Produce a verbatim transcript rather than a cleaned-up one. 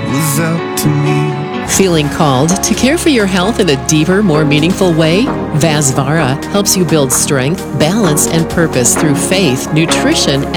was out to me. Feeling called to care for your health in a deeper, more meaningful way? Vasvara helps you build strength, balance, and purpose through faith, nutrition,